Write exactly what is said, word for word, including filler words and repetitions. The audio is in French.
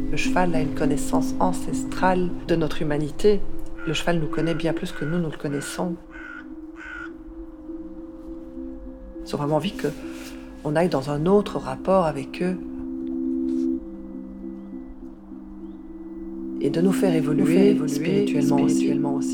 Le cheval a une connaissance ancestrale de notre humanité. Le cheval nous connaît bien plus que nous, nous le connaissons. Ils ont vraiment envie qu'on aille dans un autre rapport avec eux. Et de nous faire évoluer, nous faire évoluer spirituellement, spirituellement aussi. aussi.